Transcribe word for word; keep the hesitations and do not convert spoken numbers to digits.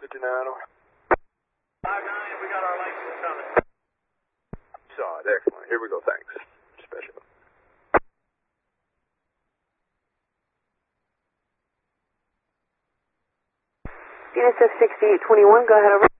fifty-nine. five nine, we got our license coming. Saw it, excellent. Here we go, thanks. Special. N S F sixty-eight twenty-one, go ahead over.